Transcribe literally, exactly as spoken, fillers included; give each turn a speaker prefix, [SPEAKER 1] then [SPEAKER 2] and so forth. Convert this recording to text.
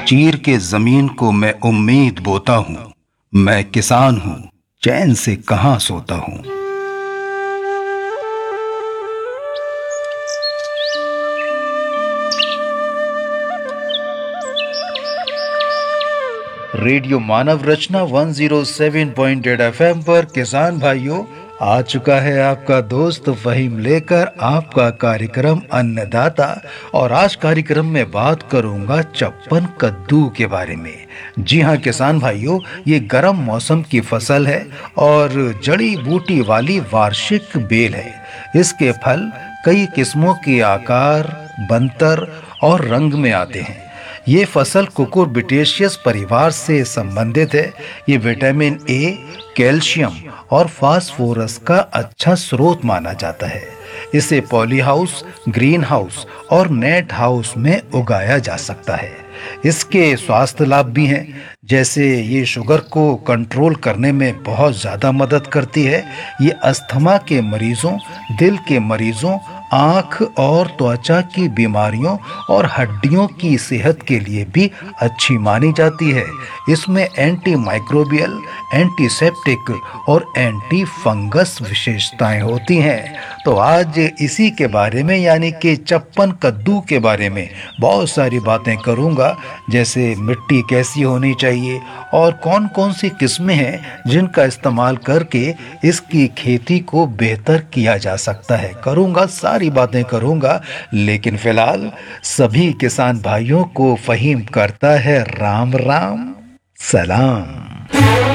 [SPEAKER 1] चीर के जमीन को मैं उम्मीद बोता हूँ। मैं किसान हूँ, चैन से कहाँ सोता हूँ। रेडियो मानव रचना एक सौ सात पॉइंट आठ एफएम पर किसान भाइयों, आ चुका है आपका दोस्त फहीम लेकर आपका कार्यक्रम अन्नदाता। और आज कार्यक्रम में बात करूंगा चप्पन कद्दू के बारे में। जी हाँ किसान भाइयों, ये गर्म मौसम की फसल है और जड़ी बूटी वाली वार्षिक बेल है। इसके फल कई किस्मों के आकार, बनतर और रंग में आते हैं। ये फसल कुकुरबिटेशियस परिवार से संबंधित है। ये विटामिन ए, कैल्शियम और फास्फोरस का अच्छा स्रोत माना जाता है। इसे पॉली हाउस, ग्रीन हाउस और नेट हाउस में उगाया जा सकता है। इसके स्वास्थ्य लाभ भी हैं, जैसे ये शुगर को कंट्रोल करने में बहुत ज़्यादा मदद करती है। ये अस्थमा के मरीजों, दिल के मरीजों, आँख और त्वचा की बीमारियों और हड्डियों की सेहत के लिए भी अच्छी मानी जाती है। इसमें एंटी माइक्रोबियल, एंटीसेप्टिक और एंटी फंगस विशेषताएं होती हैं। तो आज इसी के बारे में, यानी कि चप्पन कद्दू के बारे में बहुत सारी बातें करूंगा, जैसे मिट्टी कैसी होनी चाहिए और कौन कौन सी किस्में हैं जिनका इस्तेमाल करके इसकी खेती को बेहतर किया जा सकता है। करूंगा, सारी बातें करूंगा, लेकिन फिलहाल सभी किसान भाइयों को फहीम करता है राम राम, सलाम।